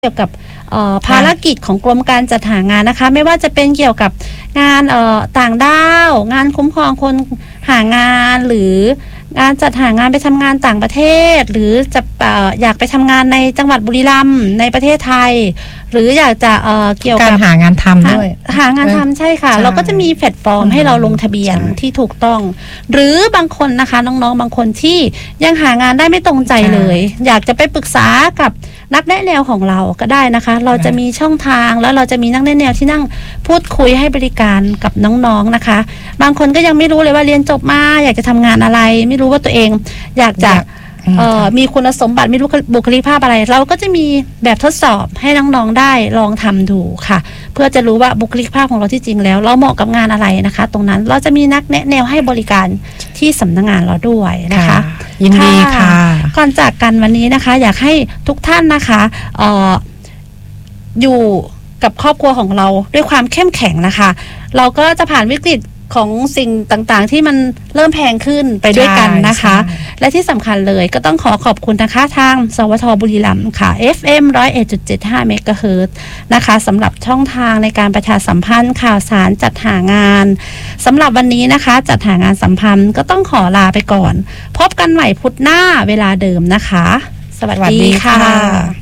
เกี่ยวกับภารกิจของกรมการจัดหางานนะคะไม่ว่าจะเป็นเกี่ยวกับงานต่างด้าวงานคุ้มครองคนหางานหรืองานจัดหางานไปทำงานต่างประเทศหรือจะอยากไปทำงานในจังหวัดบุรีรัมย์ในประเทศไทยหรืออยากจะเกี่ยวกับการหางานทำด้วยหางานทำใช่ค่ะเราก็จะมีแพลตฟอร์มให้เราลงทะเบียนที่ถูกต้องหรือบางคนนะคะน้องๆบางคนที่ยังหางานได้ไม่ตรงใจเลยอยากจะไปปรึกษากับนักแนะแนวของเราก็ได้นะคะเราจะมีช่องทางแล้วเราจะมีนักแนะแนวที่นั่งพูดคุยให้บริการกับน้องๆนะคะบางคนก็ยังไม่รู้เลยว่าเรียนจบมาอยากจะทำงานอะไรไม่รู้ว่าตัวเองอยากจะมีคุณสมบัติไม่รู้บุคลิกภาพอะไรเราก็จะมีแบบทดสอบให้น้องๆได้ลองทำดูค่ะเพื่อจะรู้ว่าบุคลิกภาพของเราที่จริงแล้วเราเหมาะกับงานอะไรนะคะตรงนั้นเราจะมีนักแนะแนวให้บริการที่สำนักงานเราด้วยนะคะยินดีค่ะก่อนจากกันวันนี้นะคะอยากให้ทุกท่านนะคะอยู่กับครอบครัวของเราด้วยความเข้มแข็งนะคะเราก็จะผ่านวิกฤตของสิ่งต่างๆที่มันเริ่มแพงขึ้นไปด้วยกันนะคะและที่สำคัญเลยก็ต้องขอบคุณนะคะทางสวทบุรีรัมย์ค่ะ FM 101.75 เมกะเฮิรตซ์นะคะสำหรับช่องทางในการประชาสัมพันธ์ข่าวสารจัดหางานสำหรับวันนี้นะคะจัดหางานสัมพันธ์ก็ต้องขอลาไปก่อนพบกันใหม่พุธหน้าเวลาเดิมนะคะสวัสดีค่ะ